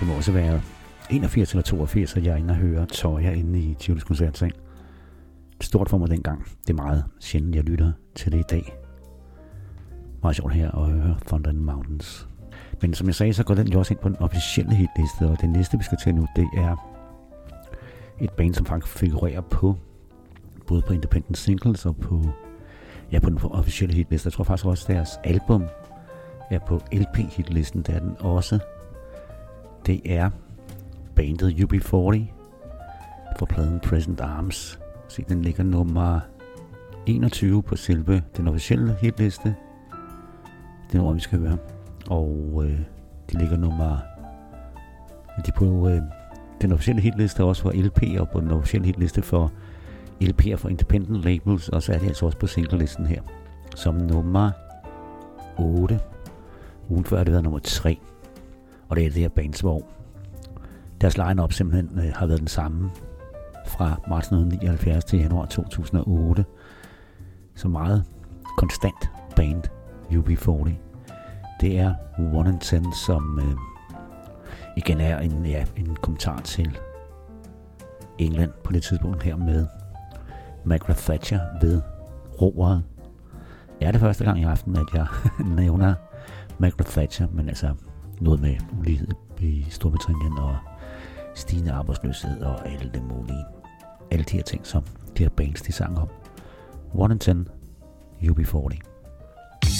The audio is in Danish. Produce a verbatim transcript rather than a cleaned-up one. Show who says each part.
Speaker 1: Det må også være enogfirs eller toogfirs, at jeg er inde og hører Toyah inde i Tivolis Koncertsal. Stort for mig dengang. Det er meget sjældent, jeg lytter til det i dag. Meget sjovt her at høre Thunder and Mountains. Men som jeg sagde, så går den jo også ind på den officielle hitliste, og det næste, vi skal til nu, det er et band, som faktisk figurerer på både på Independent Singles og på, ja, på den officielle hitliste. Jeg tror faktisk også, at deres album er på L P-hitlisten, der er den også. Det er bandet U B fyrre for pladen Present Arms. Se, den ligger nummer enogtyve på selve den officielle hitliste. Det er noget, vi skal høre. Og øh, de ligger nummer... De er på øh, den officielle hitliste også for L P, og på den officielle hitliste for L P'er for Independent Labels, og så er det altså også på singlelisten her. Som nummer otte. Ugen før har det været nummer tre. Og det er det her bands, hvor deres line-up simpelthen øh, har været den samme fra marts nitten nioghalvfjerds til januar to tusind og otte. Så meget konstant band, U B fyrre. Det er one and ten, som øh, igen er en, ja, en kommentar til England på det tidspunkt her med Margaret Thatcher ved roret. Det er det første gang i aften, at jeg nævner Margaret Thatcher, men altså noget med ulighed i Storbritannien og stigende arbejdsløshed og alle det mulige. Alle de her ting, som de her bands, de sang om. one and ten, U B fyrre.